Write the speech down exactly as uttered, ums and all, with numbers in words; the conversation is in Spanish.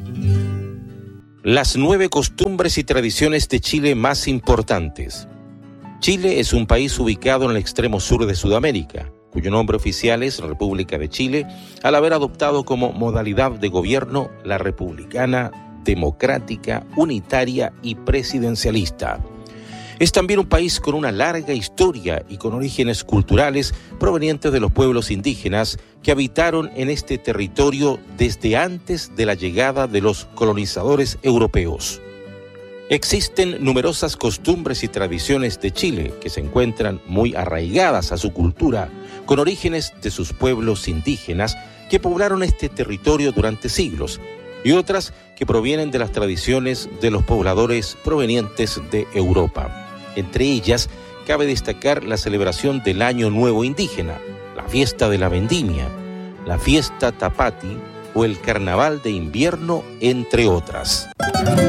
Las nueve costumbres y tradiciones de Chile más importantes. Chile es un país ubicado en el extremo sur de Sudamérica, cuyo nombre oficial es República de Chile, al haber adoptado como modalidad de gobierno la republicana, democrática, unitaria y presidencialista. Es también un país con una larga historia y con orígenes culturales provenientes de los pueblos indígenas que habitaron en este territorio desde antes de la llegada de los colonizadores europeos. Existen numerosas costumbres y tradiciones de Chile que se encuentran muy arraigadas a su cultura, con orígenes de sus pueblos indígenas que poblaron este territorio durante siglos, y otras que provienen de las tradiciones de los pobladores provenientes de Europa. Entre ellas, cabe destacar la celebración del Año Nuevo Indígena, la fiesta de la vendimia, la fiesta Tapati o el Carnaval de Invierno, entre otras.